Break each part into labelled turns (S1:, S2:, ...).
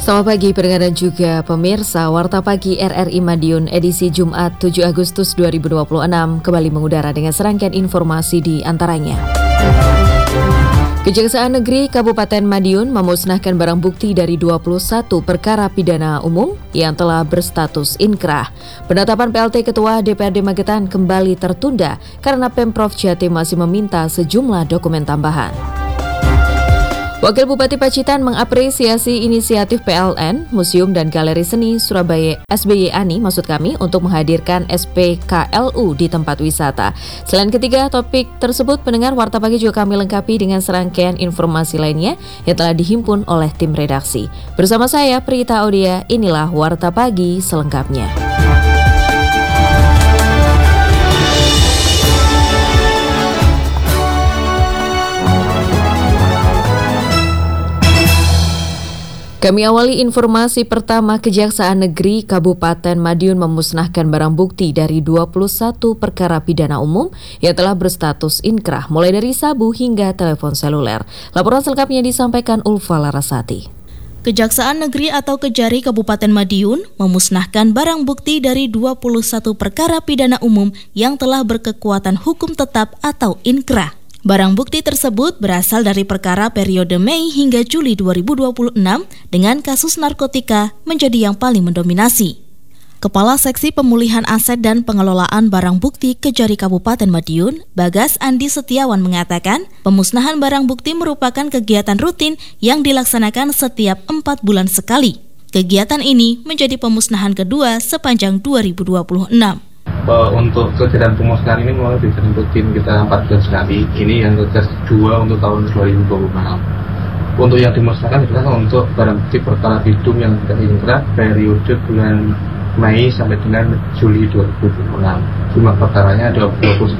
S1: Selamat pagi pendengar dan juga pemirsa Warta Pagi RRI Madiun edisi Jumat 7 Agustus 2026 kembali mengudara dengan serangkaian informasi di antaranya. Kejaksaan Negeri Kabupaten Madiun memusnahkan barang bukti dari 21 perkara pidana umum yang telah berstatus inkrah. Penetapan PLT Ketua DPRD Magetan kembali tertunda karena Pemprov Jatim masih meminta sejumlah dokumen tambahan. Wakil Bupati Pacitan mengapresiasi inisiatif PLN, Museum dan Galeri Seni Surabaya SBY Ani untuk menghadirkan SPKLU di tempat wisata. Selain ketiga topik tersebut, pendengar Warta Pagi juga kami lengkapi dengan serangkaian informasi lainnya yang telah dihimpun oleh tim redaksi. Bersama saya Prita Audia, inilah Warta Pagi selengkapnya. Kami awali informasi pertama. Kejaksaan Negeri Kabupaten Madiun memusnahkan barang bukti dari 21 perkara pidana umum yang telah berstatus inkrah, mulai dari sabu hingga telepon seluler. Laporan selengkapnya disampaikan Ulfa Larasati.
S2: Kejaksaan Negeri atau Kejari Kabupaten Madiun memusnahkan barang bukti dari 21 perkara pidana umum yang telah berkekuatan hukum tetap atau inkrah. Barang bukti tersebut berasal dari perkara periode Mei hingga Juli 2026 dengan kasus narkotika menjadi yang paling mendominasi. Kepala Seksi Pemulihan Aset dan Pengelolaan Barang Bukti Kejari Kabupaten Madiun, Bagas Andi Setiawan mengatakan, pemusnahan barang bukti merupakan kegiatan rutin yang dilaksanakan setiap 4 bulan sekali. Kegiatan ini menjadi pemusnahan kedua sepanjang 2026.
S3: Untuk kegiatan pemusnahan ini mulai dari rutin kita 4 bulan sekali. Ini yang kedua untuk tahun 2026. Untuk yang dimusnahkan adalah untuk barang bukti perkara bidung yang tidak inkrah periode bulan Mei sampai dengan Juli 2026. Jumlah perkaranya ada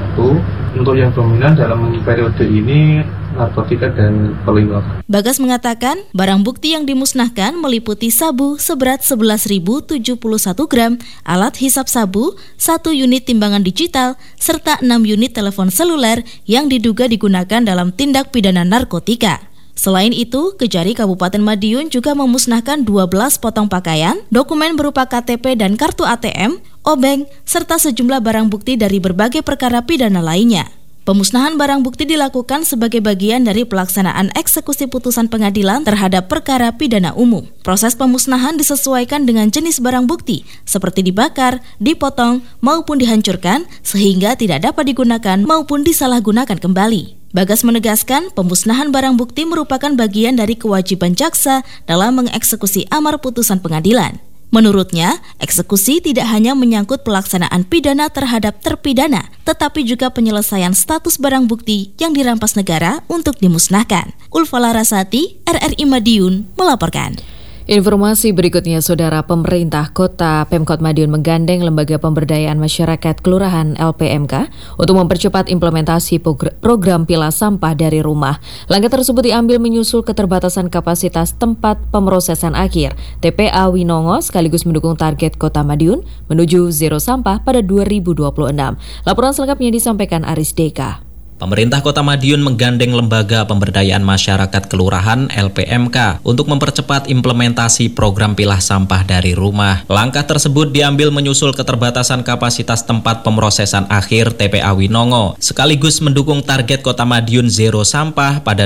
S3: 21. Untuk yang dominan dalam periode ini narkotika dan perlindungan.
S2: Bagas mengatakan, barang bukti yang dimusnahkan meliputi sabu seberat 11.071 gram, alat hisap sabu, 1 unit timbangan digital, serta 6 unit telepon seluler yang diduga digunakan dalam tindak pidana narkotika. Selain itu, Kejari Kabupaten Madiun juga memusnahkan 12 potong pakaian, dokumen berupa KTP dan kartu ATM, obeng, serta sejumlah barang bukti dari berbagai perkara pidana lainnya. Pemusnahan barang bukti dilakukan sebagai bagian dari pelaksanaan eksekusi putusan pengadilan terhadap perkara pidana umum. Proses pemusnahan disesuaikan dengan jenis barang bukti, seperti dibakar, dipotong, maupun dihancurkan, sehingga tidak dapat digunakan maupun disalahgunakan kembali. Bagas menegaskan, pemusnahan barang bukti merupakan bagian dari kewajiban jaksa dalam mengeksekusi amar putusan pengadilan. Menurutnya, eksekusi tidak hanya menyangkut pelaksanaan pidana terhadap terpidana, tetapi juga penyelesaian status barang bukti yang dirampas negara untuk dimusnahkan. Ulfa Larasati, RRI Madiun, melaporkan.
S1: Informasi berikutnya, Saudara, pemerintah kota Pemkot Madiun menggandeng Lembaga Pemberdayaan Masyarakat Kelurahan LPMK untuk mempercepat implementasi program pilah sampah dari rumah. Langkah tersebut diambil menyusul keterbatasan kapasitas tempat pemrosesan akhir TPA Winongo sekaligus mendukung target kota Madiun menuju zero sampah pada 2026. Laporan selengkapnya disampaikan Aris Deka.
S4: Pemerintah Kota Madiun menggandeng Lembaga Pemberdayaan Masyarakat Kelurahan LPMK untuk mempercepat implementasi program pilah sampah dari rumah. Langkah tersebut diambil menyusul keterbatasan kapasitas tempat pemrosesan akhir TPA Winongo, sekaligus mendukung target Kota Madiun zero sampah pada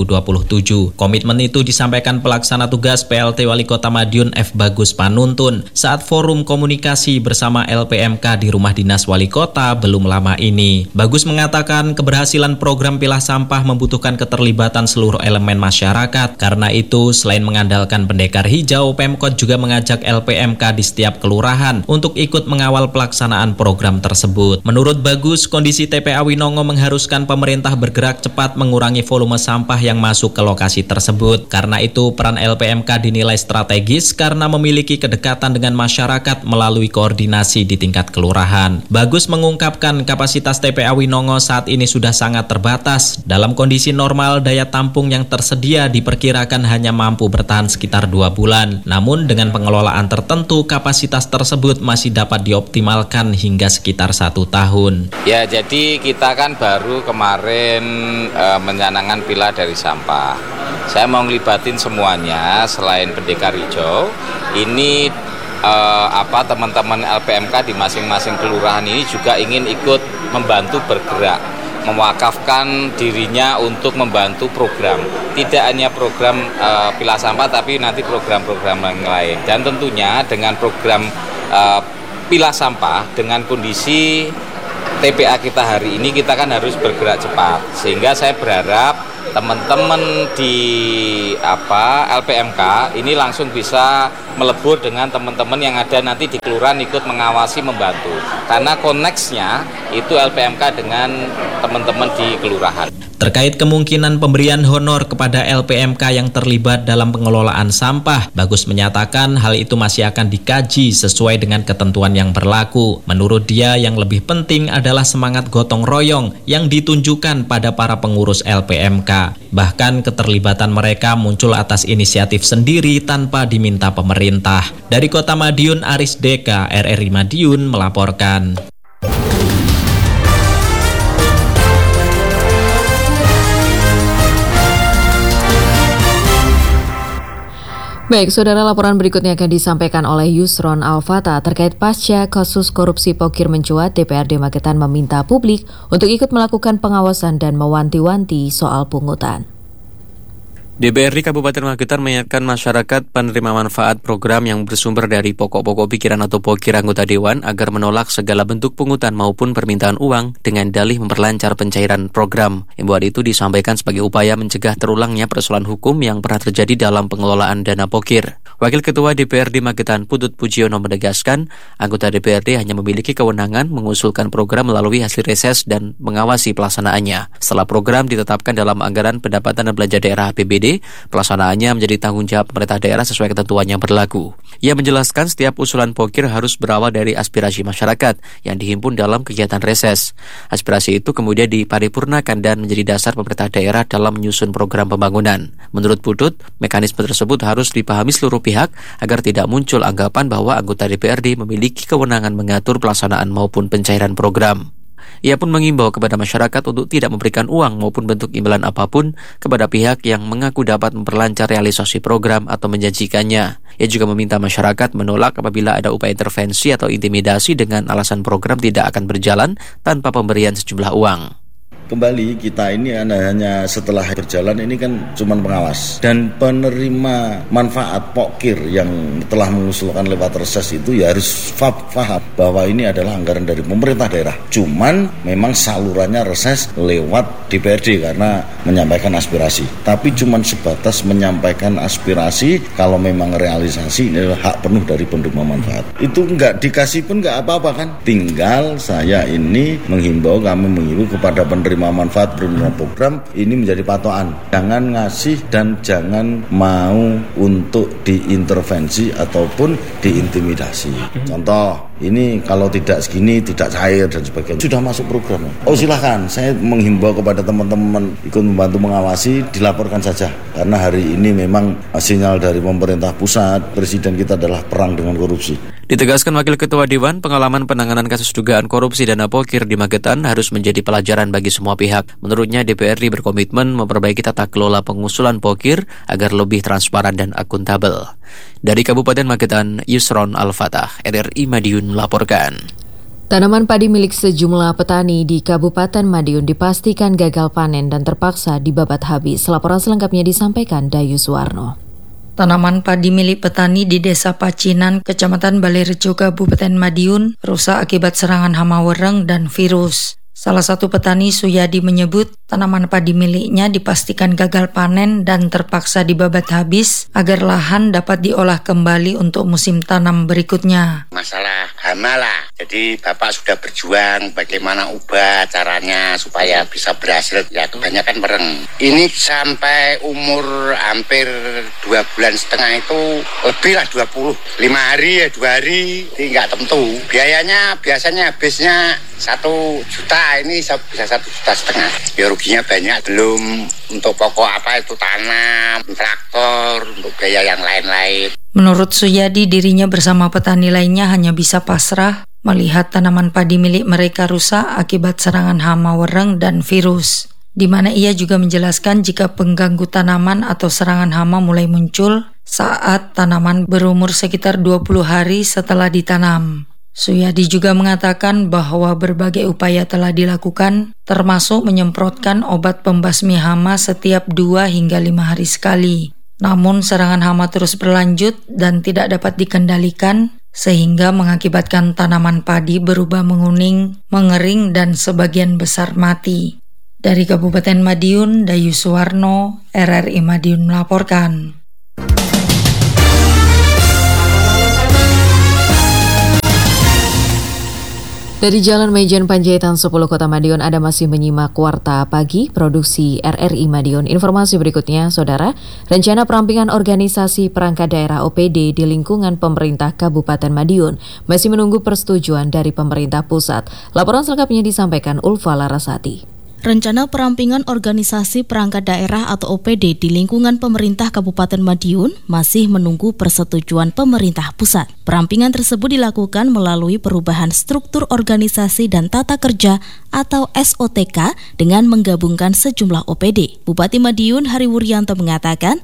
S4: 2027. Komitmen itu disampaikan pelaksana tugas PLT Wali Kota Madiun F. Bagus Panuntun saat forum komunikasi bersama LPMK di Rumah Dinas Wali Kota belum lama ini. Bagus mengatakan keberhasilan program pilah sampah membutuhkan keterlibatan seluruh elemen masyarakat. Karena itu, selain mengandalkan pendekar hijau, Pemkot juga mengajak LPMK di setiap kelurahan untuk ikut mengawal pelaksanaan program tersebut. Menurut Bagus, kondisi TPA Winongo mengharuskan pemerintah bergerak cepat mengurangi volume sampah yang masuk ke lokasi tersebut. Karena itu, peran LPMK dinilai strategis karena memiliki kedekatan dengan masyarakat melalui koordinasi di tingkat kelurahan. Bagus mengungkapkan kapasitas TPA Winongo saat ini sudah sangat terbatas. Dalam kondisi normal, daya tampung yang tersedia diperkirakan hanya mampu bertahan sekitar 2 bulan. Namun dengan pengelolaan tertentu, kapasitas tersebut masih dapat dioptimalkan hingga sekitar 1 tahun.
S5: Ya, jadi kita kan baru kemarin mencanangkan pilah dari sampah. Saya mau ngelibatin semuanya selain Pendekar Hijau. Ini teman-teman LPMK di masing-masing kelurahan ini juga ingin ikut membantu bergerak, mewakafkan dirinya untuk membantu program. Tidak hanya program pilah sampah, tapi nanti program-program yang lain. Dan tentunya dengan program pilah sampah, dengan kondisi TPA kita hari ini, kita kan harus bergerak cepat. Sehingga saya berharap teman-teman di LPMK ini langsung bisa melebur dengan teman-teman yang ada nanti di kelurahan ikut mengawasi, membantu. Karena koneksnya itu LPMK dengan teman-teman di kelurahan.
S4: Terkait kemungkinan pemberian honor kepada LPMK yang terlibat dalam pengelolaan sampah, Bagus menyatakan hal itu masih akan dikaji sesuai dengan ketentuan yang berlaku. Menurut dia, yang lebih penting adalah semangat gotong royong yang ditunjukkan pada para pengurus LPMK. Bahkan keterlibatan mereka muncul atas inisiatif sendiri tanpa diminta pemerintah. Dari Kota Madiun, Aris Deka, RRI Madiun melaporkan.
S1: Baik, saudara, laporan berikutnya akan disampaikan oleh Yusron Al-Fatah terkait pasca kasus korupsi pokir mencuat. DPRD Magetan meminta publik untuk ikut melakukan pengawasan dan mewanti-wanti soal pungutan.
S6: DPRD Kabupaten Magetan mengingatkan masyarakat penerima manfaat program yang bersumber dari pokok-pokok pikiran atau pokir anggota Dewan agar menolak segala bentuk pungutan maupun permintaan uang dengan dalih memperlancar pencairan program. Imbauan itu disampaikan sebagai upaya mencegah terulangnya persoalan hukum yang pernah terjadi dalam pengelolaan dana pokir. Wakil Ketua DPRD Magetan Putut Pujiono menegaskan, anggota DPRD hanya memiliki kewenangan mengusulkan program melalui hasil reses dan mengawasi pelaksanaannya. Setelah program ditetapkan dalam anggaran pendapatan dan belanja daerah APBD, pelaksanaannya menjadi tanggung jawab pemerintah daerah sesuai ketentuan yang berlaku. Ia menjelaskan setiap usulan pokir harus berawal dari aspirasi masyarakat yang dihimpun dalam kegiatan reses. Aspirasi itu kemudian diparipurnakan dan menjadi dasar pemerintah daerah dalam menyusun program pembangunan. Menurut Putut, mekanisme tersebut harus dipahami seluruh pihak agar tidak muncul anggapan bahwa anggota DPRD memiliki kewenangan mengatur pelaksanaan maupun pencairan program. Ia pun mengimbau kepada masyarakat untuk tidak memberikan uang maupun bentuk imbalan apapun kepada pihak yang mengaku dapat memperlancar realisasi program atau menjanjikannya. Ia juga meminta masyarakat menolak apabila ada upaya intervensi atau intimidasi dengan alasan program tidak akan berjalan tanpa pemberian sejumlah uang.
S7: Kembali kita ini hanya setelah berjalan ini kan cuma pengawas, dan penerima manfaat pokir yang telah mengusulkan lewat reses itu ya harus paham bahwa ini adalah anggaran dari pemerintah daerah. Cuman memang salurannya reses lewat DPRD karena menyampaikan aspirasi. Tapi cuma sebatas menyampaikan aspirasi, kalau memang realisasi ini adalah hak penuh dari penerima manfaat. Itu nggak dikasih pun nggak apa-apa kan. Tinggal saya ini kami menghimbau kepada penerima manfaat program ini menjadi patokan. Jangan ngasih dan jangan mau untuk diintervensi ataupun diintimidasi. Contoh, ini kalau tidak segini tidak cair dan sebagainya. Sudah masuk program. Oh silahkan, saya menghimbau kepada teman-teman ikut membantu mengawasi, dilaporkan saja. Karena hari ini memang sinyal dari pemerintah pusat, presiden kita adalah perang dengan korupsi.
S6: Ditegaskan Wakil Ketua Dewan, pengalaman penanganan kasus dugaan korupsi dana pokir di Magetan harus menjadi pelajaran bagi semua pihak. Menurutnya DPRD berkomitmen memperbaiki tata kelola pengusulan pokir agar lebih transparan dan akuntabel. Dari Kabupaten Magetan, Yusron Al-Fatah, RRI Madiun melaporkan.
S1: Tanaman padi milik sejumlah petani di Kabupaten Madiun dipastikan gagal panen dan terpaksa dibabat habis. Laporan selengkapnya disampaikan Dayus Warno.
S8: Tanaman padi milik petani di Desa Pacinan, Kecamatan Balerejo, Kabupaten Madiun, rusak akibat serangan hama wereng dan virus. Salah satu petani, Suyadi, menyebut tanaman padi miliknya dipastikan gagal panen dan terpaksa dibabat habis agar lahan dapat diolah kembali untuk musim tanam berikutnya.
S9: Masalah agama lah. Jadi Bapak sudah berjuang bagaimana ubah caranya supaya bisa berhasil, ya kebanyakan mereng. Ini sampai umur hampir 2,5 bulan itu lebih lah 5 hari ya 2 hari, ini nggak tentu. Biayanya biasanya habisnya 1 juta, ini bisa 1,5 juta. Ya ruginya banyak, belum untuk pokok apa itu tanam, traktor, untuk biaya yang lain-lain.
S8: Menurut Suyadi, dirinya bersama petani lainnya hanya bisa pasrah melihat tanaman padi milik mereka rusak akibat serangan hama wereng dan virus. Di mana ia juga menjelaskan jika pengganggu tanaman atau serangan hama mulai muncul saat tanaman berumur sekitar 20 hari setelah ditanam. Suyadi juga mengatakan bahwa berbagai upaya telah dilakukan, termasuk menyemprotkan obat pembasmi hama setiap 2 hingga 5 hari sekali. Namun serangan hama terus berlanjut dan tidak dapat dikendalikan, sehingga mengakibatkan tanaman padi berubah menguning, mengering, dan sebagian besar mati. Dari Kabupaten Madiun, Dayu Suwarno, RRI Madiun melaporkan.
S1: Dari Jalan Mejen Panjaitan 10 Kota Madiun, Anda masih menyimak Warta Pagi Produksi RRI Madiun. Informasi berikutnya, Saudara, rencana perampingan organisasi perangkat daerah OPD di lingkungan pemerintah Kabupaten Madiun masih menunggu persetujuan dari pemerintah pusat. Laporan selengkapnya disampaikan Ulfa Larasati.
S2: Rencana perampingan organisasi perangkat daerah atau OPD di lingkungan pemerintah Kabupaten Madiun masih menunggu persetujuan pemerintah pusat. Perampingan tersebut dilakukan melalui perubahan struktur organisasi dan tata kerja atau SOTK dengan menggabungkan sejumlah OPD. Bupati Madiun Hari Wuryanto mengatakan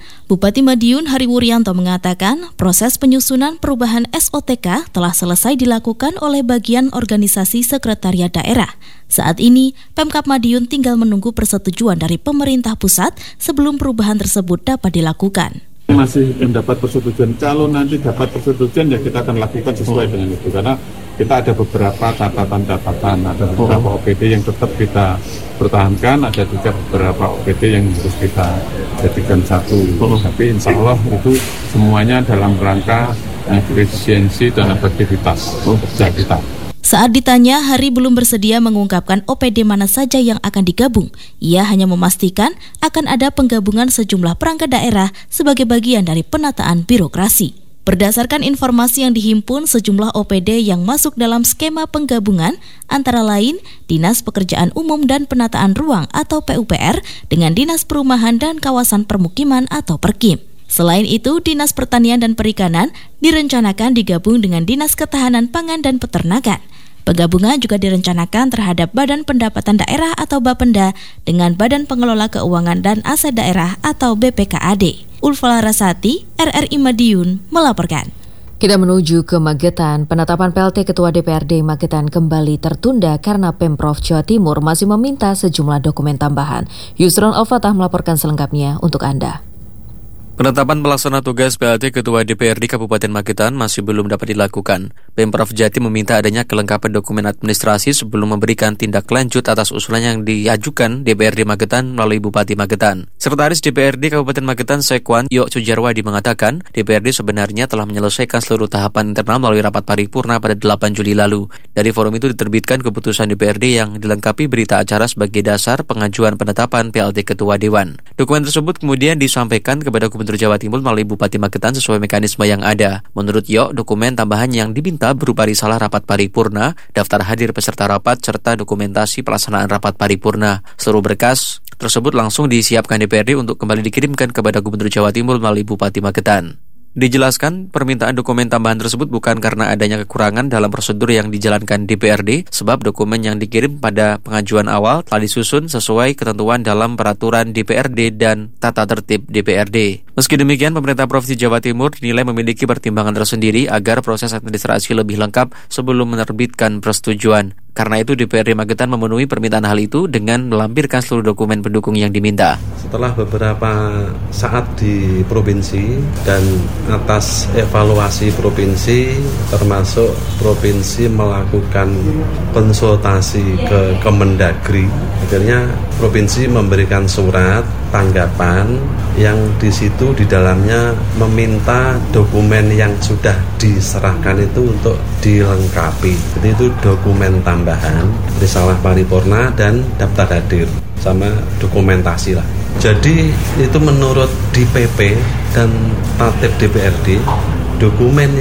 S2: proses penyusunan perubahan SOTK telah selesai dilakukan oleh bagian organisasi sekretariat daerah. Saat ini, Pemkab Madiun tinggal menunggu persetujuan dari pemerintah pusat sebelum perubahan tersebut dapat dilakukan.
S10: Masih mendapat persetujuan, kalau nanti dapat persetujuan ya kita akan lakukan sesuai dengan itu, karena kita ada beberapa catatan-catatan, ada beberapa OPD yang tetap kita pertahankan, ada juga beberapa OPD yang harus kita jadikan satu. Tapi insya Allah itu semuanya dalam rangka efisiensi dan efektivitas kerja kita.
S2: Saat ditanya, Hari belum bersedia mengungkapkan OPD mana saja yang akan digabung. Ia hanya memastikan akan ada penggabungan sejumlah perangkat daerah sebagai bagian dari penataan birokrasi. Berdasarkan informasi yang dihimpun, sejumlah OPD yang masuk dalam skema penggabungan antara lain Dinas Pekerjaan Umum dan Penataan Ruang atau PUPR dengan Dinas Perumahan dan Kawasan Permukiman atau Perkim. Selain itu, Dinas Pertanian dan Perikanan direncanakan digabung dengan Dinas Ketahanan Pangan dan Peternakan. Penggabungan juga direncanakan terhadap Badan Pendapatan Daerah atau Bapenda dengan Badan Pengelola Keuangan dan Aset Daerah atau BPKAD. Ulfa Larasati, RRI Madiun, melaporkan.
S1: Kita menuju ke Magetan. Penetapan PLT Ketua DPRD Magetan kembali tertunda karena Pemprov Jawa Timur masih meminta sejumlah dokumen tambahan. Yusron Al-Fatah melaporkan selengkapnya untuk Anda.
S6: Penetapan pelaksana tugas PLT Ketua DPRD Kabupaten Magetan masih belum dapat dilakukan. Pemprov Jatim meminta adanya kelengkapan dokumen administrasi sebelum memberikan tindak lanjut atas usulan yang diajukan DPRD Magetan melalui Bupati Magetan. Sekretaris DPRD Kabupaten Magetan Sekwan Yok Sujarwadi mengatakan, DPRD sebenarnya telah menyelesaikan seluruh tahapan internal melalui rapat paripurna pada 8 Juli lalu. Dari forum itu diterbitkan keputusan DPRD yang dilengkapi berita acara sebagai dasar pengajuan penetapan PLT Ketua Dewan. Dokumen tersebut kemudian disampaikan kepada Gubernur Jawa Timur melalui Bupati Magetan sesuai mekanisme yang ada. Menurut Yok, dokumen tambahan yang diminta berupa risalah rapat paripurna, daftar hadir peserta rapat, serta dokumentasi pelaksanaan rapat paripurna. Seluruh berkas tersebut langsung disiapkan DPRD untuk kembali dikirimkan kepada Gubernur Jawa Timur melalui Bupati Magetan. Dijelaskan, permintaan dokumen tambahan tersebut bukan karena adanya kekurangan dalam prosedur yang dijalankan DPRD, sebab dokumen yang dikirim pada pengajuan awal telah disusun sesuai ketentuan dalam peraturan DPRD dan tata tertib DPRD. Meski demikian, pemerintah Provinsi Jawa Timur dinilai memiliki pertimbangan tersendiri agar proses administrasi lebih lengkap sebelum menerbitkan persetujuan. Karena itu DPRD Magetan memenuhi permintaan hal itu dengan melampirkan seluruh dokumen pendukung yang diminta.
S11: Setelah beberapa saat di provinsi dan atas evaluasi provinsi, termasuk provinsi melakukan konsultasi ke Kemendagri, akhirnya provinsi memberikan surat tanggapan yang di situ itu di dalamnya meminta dokumen yang sudah diserahkan itu untuk dilengkapi. Jadi itu dokumen tambahan, risalah paripurna dan daftar hadir sama dokumentasi lah. Jadi itu menurut DPP dan Tatip DPRD, dokumen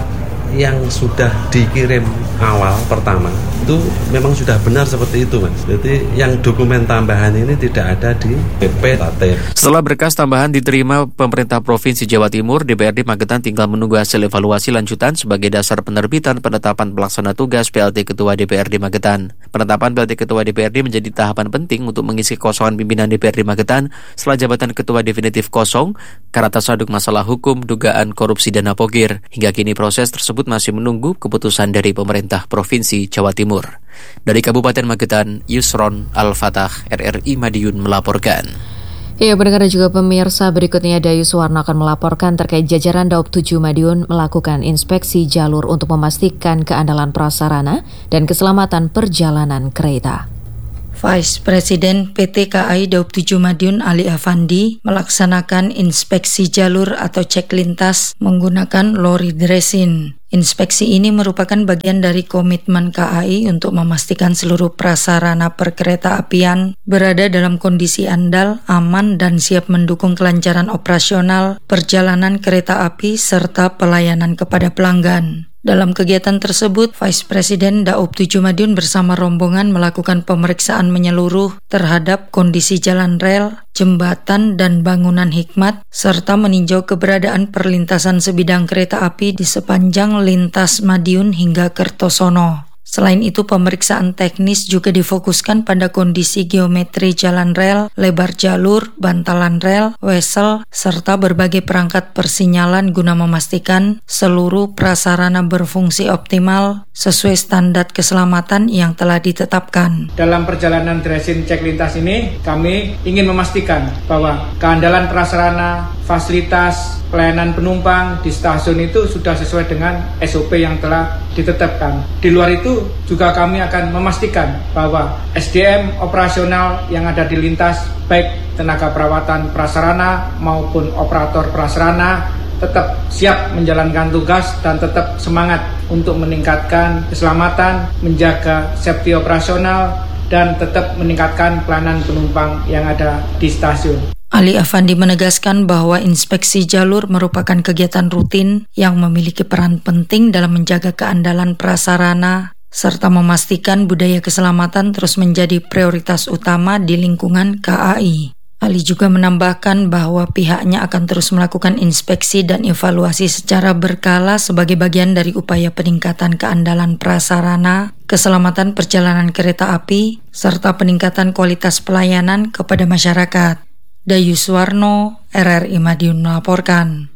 S11: yang sudah dikirim awal pertama itu memang sudah benar seperti itu, Mas. Jadi yang dokumen tambahan ini tidak ada di PP Tatip.
S6: Setelah berkas tambahan diterima pemerintah Provinsi Jawa Timur, DPRD Magetan tinggal menunggu hasil evaluasi lanjutan sebagai dasar penerbitan penetapan pelaksana tugas PLT Ketua DPRD Magetan. Penetapan PLT Ketua DPRD menjadi tahapan penting untuk mengisi kekosongan pimpinan DPRD Magetan setelah jabatan ketua definitif kosong karena tersaduk masalah hukum dugaan korupsi dana pokir. Hingga kini proses tersebut masih menunggu keputusan dari pemerintah Provinsi Jawa Timur. Dari Kabupaten Magetan, Yusron Al-Fatah, RRI Madiun melaporkan.
S1: Ya, pendengar dan juga pemirsa, berikutnya Dayu Suwarno akan melaporkan terkait jajaran Daob 7 Madiun melakukan inspeksi jalur untuk memastikan keandalan prasarana dan keselamatan perjalanan kereta.
S8: Vice Presiden PT KAI Daob 7 Madiun Ali Afandi melaksanakan inspeksi jalur atau cek lintas menggunakan lori dresin. Inspeksi ini merupakan bagian dari komitmen KAI untuk memastikan seluruh prasarana perkereta-apian berada dalam kondisi andal, aman, dan siap mendukung kelancaran operasional perjalanan kereta api serta pelayanan kepada pelanggan. Dalam kegiatan tersebut, Vice Presiden Daob 7 Madiun bersama rombongan melakukan pemeriksaan menyeluruh terhadap kondisi jalan rel, jembatan, dan bangunan hikmat, serta meninjau keberadaan perlintasan sebidang kereta api di sepanjang lintas Madiun hingga Kertosono. Selain itu, pemeriksaan teknis juga difokuskan pada kondisi geometri jalan rel, lebar jalur, bantalan rel, wesel, serta berbagai perangkat persinyalan guna memastikan seluruh prasarana berfungsi optimal sesuai standar keselamatan yang telah ditetapkan.
S12: Dalam perjalanan dresin cek lintas ini, kami ingin memastikan bahwa keandalan prasarana, fasilitas, pelayanan penumpang di stasiun itu sudah sesuai dengan SOP yang telah ditetapkan. Di luar itu juga kami akan memastikan bahwa SDM operasional yang ada di lintas, baik tenaga perawatan prasarana maupun operator prasarana, tetap siap menjalankan tugas dan tetap semangat untuk meningkatkan keselamatan, menjaga safety operasional, dan tetap meningkatkan pelayanan penumpang yang ada di stasiun.
S8: Ali Afandi menegaskan bahwa inspeksi jalur merupakan kegiatan rutin yang memiliki peran penting dalam menjaga keandalan prasarana serta memastikan budaya keselamatan terus menjadi prioritas utama di lingkungan KAI. Ali juga menambahkan bahwa pihaknya akan terus melakukan inspeksi dan evaluasi secara berkala sebagai bagian dari upaya peningkatan keandalan prasarana, keselamatan perjalanan kereta api, serta peningkatan kualitas pelayanan kepada masyarakat. Dayu Suwarno, RRI Madiun melaporkan.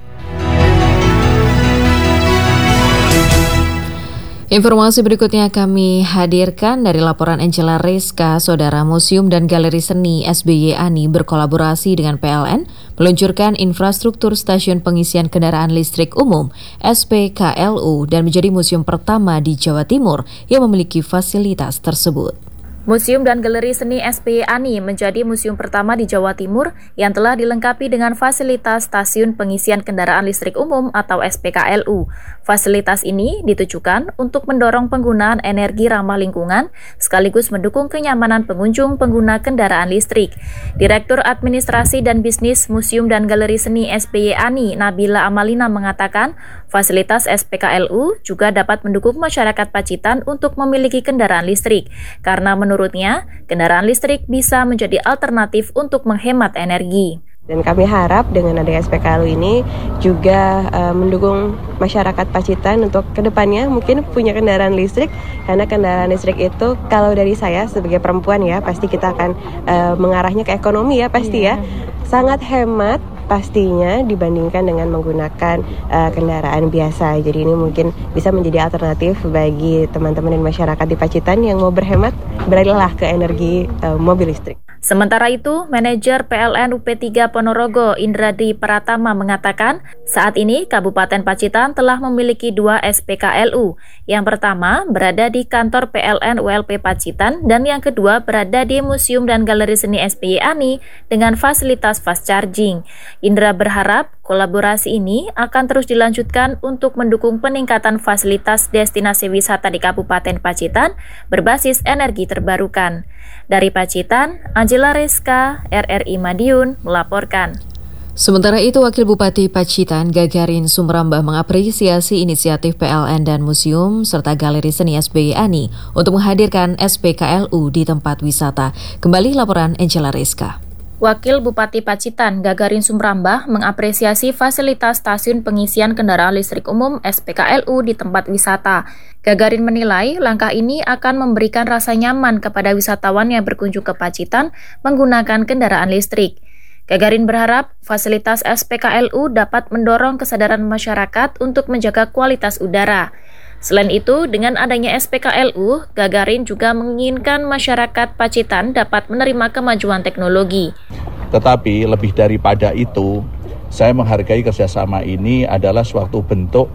S1: Informasi berikutnya kami hadirkan dari laporan Angela Rizka. Saudara, Museum dan Galeri Seni SBY Ani berkolaborasi dengan PLN meluncurkan infrastruktur stasiun pengisian kendaraan listrik umum SPKLU dan menjadi museum pertama di Jawa Timur yang memiliki fasilitas tersebut.
S13: Museum dan Galeri Seni SBY Ani menjadi museum pertama di Jawa Timur yang telah dilengkapi dengan fasilitas stasiun pengisian kendaraan listrik umum atau SPKLU. Fasilitas ini ditujukan untuk mendorong penggunaan energi ramah lingkungan sekaligus mendukung kenyamanan pengunjung pengguna kendaraan listrik. Direktur Administrasi dan Bisnis Museum dan Galeri Seni SBY Ani, Nabila Amalina mengatakan, fasilitas SPKLU juga dapat mendukung masyarakat Pacitan untuk memiliki kendaraan listrik karena menurutnya, kendaraan listrik bisa menjadi alternatif untuk menghemat energi.
S14: Dan kami harap dengan adanya SPKLU ini juga mendukung masyarakat Pacitan untuk kedepannya mungkin punya kendaraan listrik, karena kendaraan listrik itu kalau dari saya sebagai perempuan ya pasti kita akan mengarahnya ke ekonomi ya pasti ya, sangat hemat pastinya dibandingkan dengan menggunakan kendaraan biasa. Jadi ini mungkin bisa menjadi alternatif bagi teman-teman dan masyarakat di Pacitan yang mau berhemat, beralihlah ke energi mobil listrik.
S13: Sementara itu, manajer PLN UP3 Ponorogo Indradi Pratama mengatakan, saat ini Kabupaten Pacitan telah memiliki 2 SPKLU. Yang pertama berada di kantor PLN ULP Pacitan dan yang kedua berada di Museum dan Galeri Seni SPY Ani dengan fasilitas fast charging. Indra berharap kolaborasi ini akan terus dilanjutkan untuk mendukung peningkatan fasilitas destinasi wisata di Kabupaten Pacitan berbasis energi terbarukan. Dari Pacitan, Angela Reska, RRI Madiun, melaporkan.
S1: Sementara itu, Wakil Bupati Pacitan Gagarin Sumrambah mengapresiasi inisiatif PLN dan Museum serta Galeri Seni SPY Ani untuk menghadirkan SPKLU di tempat wisata. Kembali laporan Angela Reska.
S13: Wakil Bupati Pacitan Gagarin Sumrambah mengapresiasi fasilitas stasiun pengisian kendaraan listrik umum SPKLU di tempat wisata. Gagarin menilai langkah ini akan memberikan rasa nyaman kepada wisatawan yang berkunjung ke Pacitan menggunakan kendaraan listrik. Gagarin berharap fasilitas SPKLU dapat mendorong kesadaran masyarakat untuk menjaga kualitas udara. Selain itu, dengan adanya SPKLU, Gagarin juga menginginkan masyarakat Pacitan dapat menerima kemajuan teknologi.
S15: Tetapi lebih daripada itu, saya menghargai kerjasama ini adalah suatu bentuk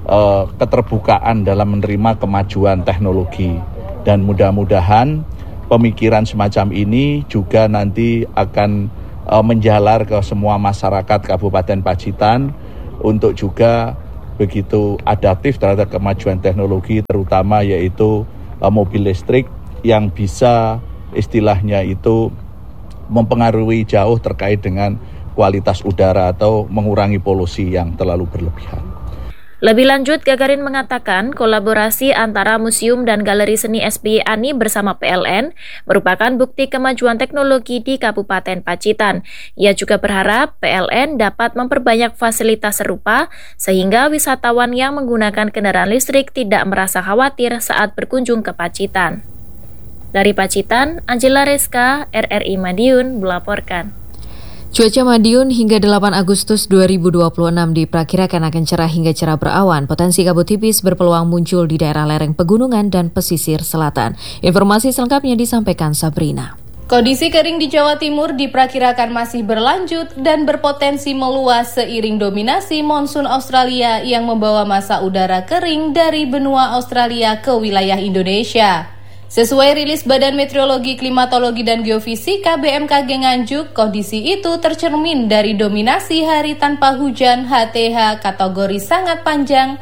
S15: keterbukaan dalam menerima kemajuan teknologi. Dan mudah-mudahan pemikiran semacam ini juga nanti akan menjalar ke semua masyarakat Kabupaten Pacitan untuk juga begitu adaptif terhadap kemajuan teknologi, terutama yaitu mobil listrik yang bisa istilahnya itu mempengaruhi jauh terkait dengan kualitas udara atau mengurangi polusi yang terlalu berlebihan.
S13: Lebih lanjut, Gagarin mengatakan kolaborasi antara Museum dan Galeri Seni SPY Ani bersama PLN merupakan bukti kemajuan teknologi di Kabupaten Pacitan. Ia juga berharap PLN dapat memperbanyak fasilitas serupa sehingga wisatawan yang menggunakan kendaraan listrik tidak merasa khawatir saat berkunjung ke Pacitan. Dari Pacitan, Angela Reska, RRI Madiun, melaporkan.
S1: Cuaca Madiun hingga 8 Agustus 2026 diperkirakan akan cerah hingga cerah berawan. Potensi kabut tipis berpeluang muncul di daerah lereng pegunungan dan pesisir selatan. Informasi selengkapnya disampaikan Sabrina.
S16: Kondisi kering di Jawa Timur diperkirakan masih berlanjut dan berpotensi meluas seiring dominasi monsun Australia yang membawa massa udara kering dari benua Australia ke wilayah Indonesia. Sesuai rilis Badan Meteorologi, Klimatologi, dan Geofisika BMKG Nganjuk, kondisi itu tercermin dari dominasi hari tanpa hujan HTH kategori sangat panjang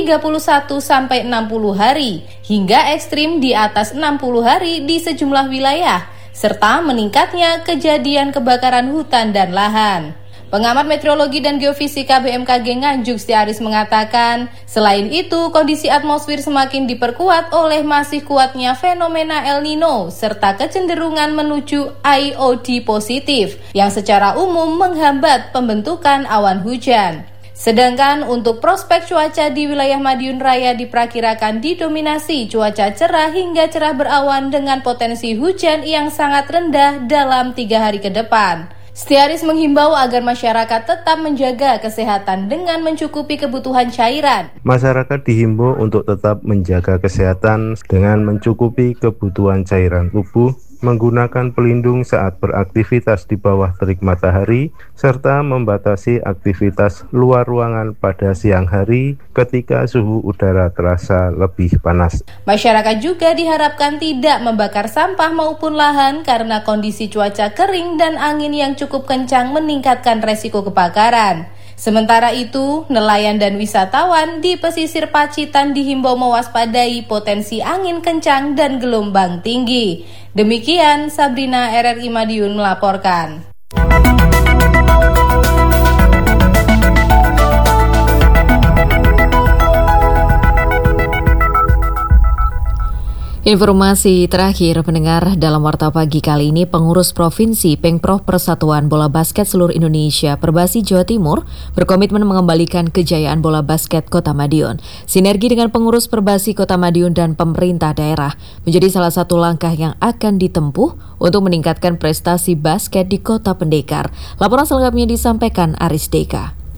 S16: 31-60 hari, hingga ekstrim di atas 60 hari di sejumlah wilayah, serta meningkatnya kejadian kebakaran hutan dan lahan. Pengamat meteorologi dan geofisika BMKG Nganjuk Stiaris mengatakan, selain itu kondisi atmosfer semakin diperkuat oleh masih kuatnya fenomena El Nino serta kecenderungan menuju IOD positif yang secara umum menghambat pembentukan awan hujan. Sedangkan untuk prospek cuaca di wilayah Madiun Raya diperkirakan didominasi cuaca cerah hingga cerah berawan dengan potensi hujan yang sangat rendah dalam 3 hari ke depan. Stiaris menghimbau agar masyarakat tetap menjaga kesehatan dengan mencukupi kebutuhan cairan.
S17: Masyarakat dihimbau untuk tetap menjaga kesehatan dengan mencukupi kebutuhan cairan tubuh, menggunakan pelindung saat beraktivitas di bawah terik matahari, serta membatasi aktivitas luar ruangan pada siang hari ketika suhu udara terasa lebih panas.
S16: Masyarakat juga diharapkan tidak membakar sampah maupun lahan karena kondisi cuaca kering dan angin yang cukup kencang meningkatkan resiko kebakaran. Sementara itu, nelayan dan wisatawan di pesisir Pacitan dihimbau mewaspadai potensi angin kencang dan gelombang tinggi. Demikian Sabrina, RRI Madiun melaporkan.
S1: Informasi terakhir pendengar dalam Warta Pagi kali ini, pengurus Provinsi Pengprov Persatuan Bola Basket Seluruh Indonesia Perbasi Jawa Timur berkomitmen mengembalikan kejayaan bola basket Kota Madiun. Sinergi dengan pengurus Perbasi Kota Madiun dan pemerintah daerah menjadi salah satu langkah yang akan ditempuh untuk meningkatkan prestasi basket di Kota Pendekar. Laporan selengkapnya disampaikan Aris Deka.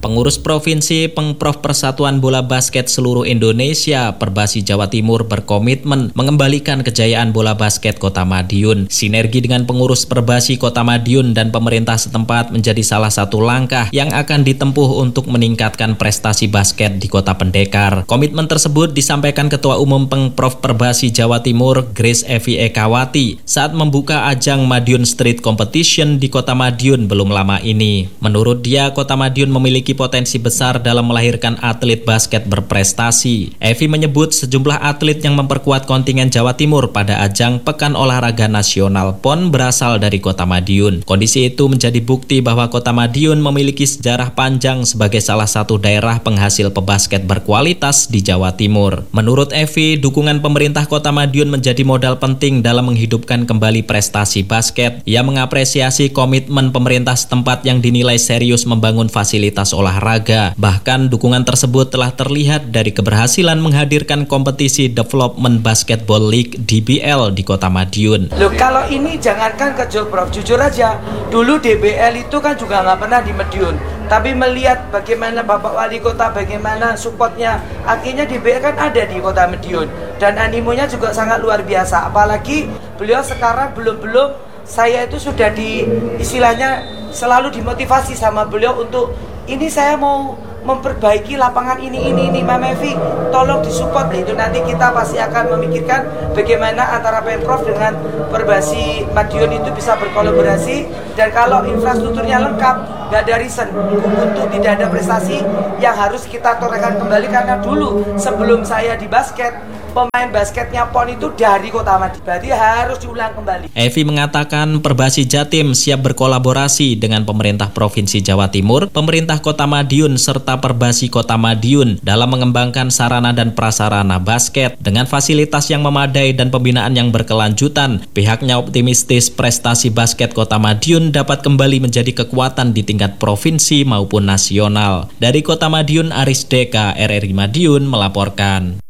S4: Pengurus Provinsi Pengprov Persatuan Bola Basket Seluruh Indonesia Perbasi Jawa Timur berkomitmen mengembalikan kejayaan bola basket Kota Madiun. Sinergi dengan pengurus Perbasi Kota Madiun dan pemerintah setempat menjadi salah satu langkah yang akan ditempuh untuk meningkatkan prestasi basket di Kota Pendekar. Komitmen tersebut disampaikan Ketua Umum Pengprov Perbasi Jawa Timur Grace Evi Ekawati saat membuka ajang Madiun Street Competition di Kota Madiun belum lama ini. Menurut dia, Kota Madiun memiliki potensi besar dalam melahirkan atlet basket berprestasi. Evi menyebut sejumlah atlet yang memperkuat kontingen Jawa Timur pada ajang Pekan Olahraga Nasional PON berasal dari Kota Madiun. Kondisi itu menjadi bukti bahwa Kota Madiun memiliki sejarah panjang sebagai salah satu daerah penghasil pebasket berkualitas di Jawa Timur. Menurut Evi, dukungan pemerintah Kota Madiun menjadi modal penting dalam menghidupkan kembali prestasi basket. Ia mengapresiasi komitmen pemerintah setempat yang dinilai serius membangun fasilitas olahraga. Bahkan dukungan tersebut telah terlihat dari keberhasilan menghadirkan kompetisi Development Basketball League DBL di Kota Madiun.
S18: Loh, kalau ini jangankan ke Prof, jujur aja, dulu DBL itu kan juga nggak pernah di Madiun. Tapi melihat bagaimana Bapak Wali Kota, bagaimana supportnya, akhirnya DBL kan ada di Kota Madiun. Dan animonya juga sangat luar biasa. Apalagi beliau sekarang belum saya itu sudah istilahnya selalu dimotivasi sama beliau untuk ini saya mau memperbaiki lapangan ini Mama Evi, tolong disupport. Itu nanti kita pasti akan memikirkan bagaimana antara Pemprov dengan Perbasi Madiun itu bisa berkolaborasi. Dan kalau infrastrukturnya lengkap, gak ada reason untuk tidak ada prestasi yang harus kita torehkan kembali. Karena dulu sebelum saya di basket, pemain basketnya PON itu dari Kota Madiun, berarti harus diulang kembali.
S4: Evi mengatakan Perbasi Jatim siap berkolaborasi dengan pemerintah Provinsi Jawa Timur, pemerintah Kota Madiun, serta Perbasi Kota Madiun dalam mengembangkan sarana dan prasarana basket. Dengan fasilitas yang memadai dan pembinaan yang berkelanjutan, pihaknya optimistis prestasi basket Kota Madiun dapat kembali menjadi kekuatan di tingkat provinsi maupun nasional. Dari Kota Madiun, Aris Deka, RRI Madiun melaporkan.